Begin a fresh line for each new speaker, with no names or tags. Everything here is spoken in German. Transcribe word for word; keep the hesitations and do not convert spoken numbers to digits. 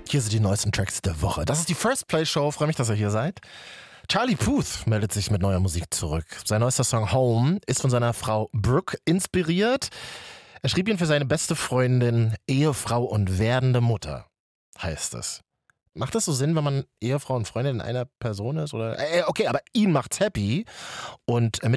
Hier sind die neuesten Tracks der Woche. Das ist die First Play Show. Freue mich, dass ihr hier seid. Charlie Puth meldet sich mit neuer Musik zurück. Sein neuester Song Home ist von seiner Frau Brooke inspiriert. Er schrieb ihn für seine beste Freundin, Ehefrau und werdende Mutter, heißt es. Macht das so Sinn, wenn man Ehefrau und Freundin in einer Person ist? Oder? Äh, okay, aber ihn macht's happy. Und mit